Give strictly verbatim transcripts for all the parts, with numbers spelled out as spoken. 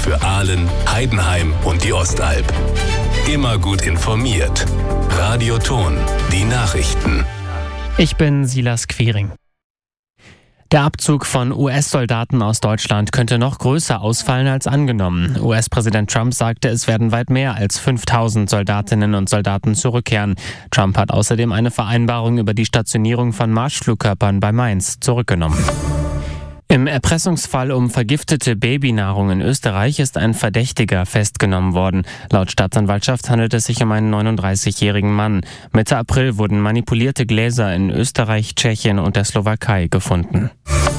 für Aalen, Heidenheim und die Ostalb. Immer gut informiert. Radio Thon, die Nachrichten. Ich bin Silas Quiring. Der Abzug von U S-Soldaten aus Deutschland könnte noch größer ausfallen als angenommen. U S-Präsident Trump sagte, es werden weit mehr als fünftausend Soldatinnen und Soldaten zurückkehren. Trump hat außerdem eine Vereinbarung über die Stationierung von Marschflugkörpern bei Mainz zurückgenommen. Im Erpressungsfall um vergiftete Babynahrung in Österreich ist ein Verdächtiger festgenommen worden. Laut Staatsanwaltschaft handelt es sich um einen neununddreißigjährigen Mann. Mitte April wurden manipulierte Gläser in Österreich, Tschechien und der Slowakei gefunden.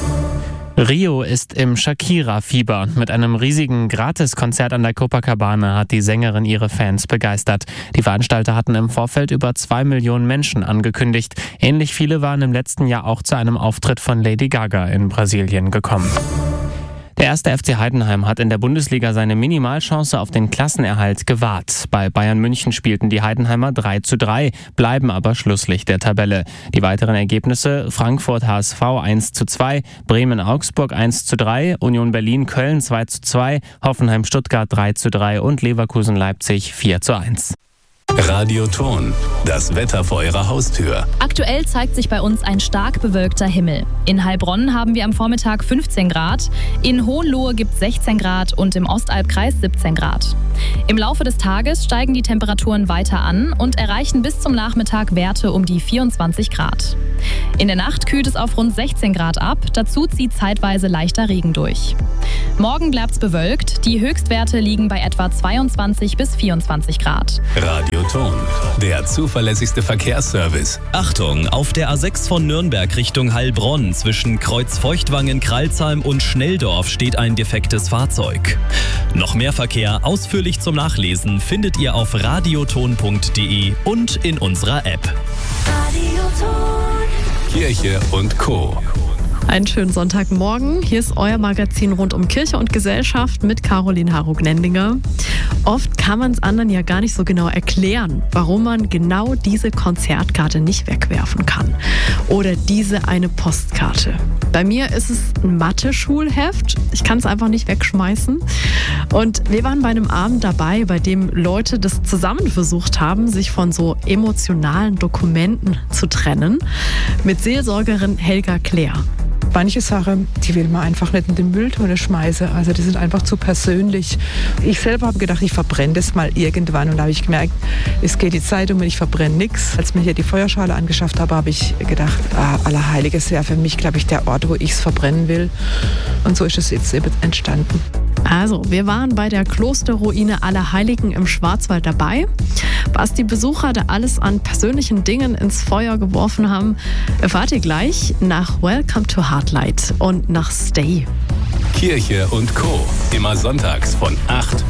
Rio ist im Shakira-Fieber. Mit einem riesigen Gratiskonzert an der Copacabana hat die Sängerin ihre Fans begeistert. Die Veranstalter hatten im Vorfeld über zwei Millionen Menschen angekündigt. Ähnlich viele waren im letzten Jahr auch zu einem Auftritt von Lady Gaga in Brasilien gekommen. Der erste F C Heidenheim hat in der Bundesliga seine Minimalchance auf den Klassenerhalt gewahrt. Bei Bayern München spielten die Heidenheimer drei zu drei, bleiben aber Schlusslicht der Tabelle. Die weiteren Ergebnisse: Frankfurt H S V eins zu zwei, Bremen Augsburg eins zu drei, Union Berlin Köln zwei zu zwei, Hoffenheim Stuttgart drei zu drei und Leverkusen Leipzig vier zu eins. Radio Thon, das Wetter vor Ihrer Haustür. Aktuell zeigt sich bei uns ein stark bewölkter Himmel. In Heilbronn haben wir am Vormittag fünfzehn Grad, in Hohenlohe gibt es sechzehn Grad und im Ostalbkreis siebzehn Grad. Im Laufe des Tages steigen die Temperaturen weiter an und erreichen bis zum Nachmittag Werte um die vierundzwanzig Grad. In der Nacht kühlt es auf rund sechzehn Grad ab, dazu zieht zeitweise leichter Regen durch. Morgen bleibt es bewölkt, die Höchstwerte liegen bei etwa zweiundzwanzig bis vierundzwanzig Grad. Radio Thon, der zuverlässigste Verkehrsservice. Achtung, auf der A sechs von Nürnberg Richtung Heilbronn zwischen Kreuzfeuchtwangen, Kralsheim und Schnelldorf steht ein defektes Fahrzeug. Noch mehr Verkehr ausführlich zum Nachlesen findet ihr auf radioton punkt de und in unserer App. Kirche und Co. Einen schönen Sonntagmorgen. Hier ist euer Magazin rund um Kirche und Gesellschaft mit Caroline Harro-Gnendinger. Oft kann man es anderen ja gar nicht so genau erklären, warum man genau diese Konzertkarte nicht wegwerfen kann. Oder diese eine Postkarte. Bei mir ist es ein Mathe-Schulheft. Ich kann es einfach nicht wegschmeißen. Und wir waren bei einem Abend dabei, bei dem Leute das zusammen versucht haben, sich von so emotionalen Dokumenten zu trennen. Mit Seelsorgerin Helga Klär. Manche Sachen, die will man einfach nicht in den Mülltonne schmeißen. Also die sind einfach zu persönlich. Ich selber habe gedacht, ich verbrenne das mal irgendwann. Und da habe ich gemerkt, es geht die Zeit um und ich verbrenne nichts. Als ich mir hier die Feuerschale angeschafft habe, habe ich gedacht, ah, Allerheiliges wäre für mich, glaube ich, der Ort, wo ich es verbrennen will. Und so ist es jetzt eben entstanden. Also, wir waren bei der Klosterruine Allerheiligen im Schwarzwald dabei. Was die Besucher da alles an persönlichen Dingen ins Feuer geworfen haben, erfahrt ihr gleich nach Welcome to Heartlight und nach Stay. Kirche und Co. Immer sonntags von acht